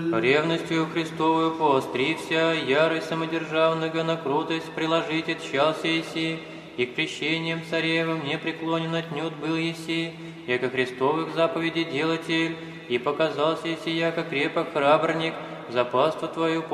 Ревностью Христовую поострився, ярость самодержавного на крутость приложить отчал сеси, и к крещениям царевым не преклонен отнюдь был еси, яко Христовых заповедей делатель, и показался еси, яко крепок храбрник, за паству Твою